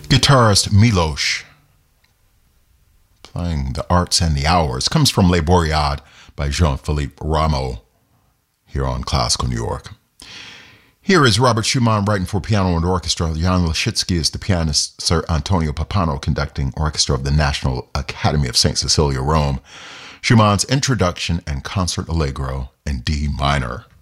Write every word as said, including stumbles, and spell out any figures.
Guitarist Miloš playing The Arts and the Hours comes from Les Boreades by Jean-Philippe Rameau here on Classical New York. Here is Robert Schumann writing for piano and orchestra. Jan Lashitsky is the pianist, Sir Antonio Pappano conducting orchestra of the National Academy of Saint Cecilia, Rome. Schumann's Introduction and Concert Allegro in D minor.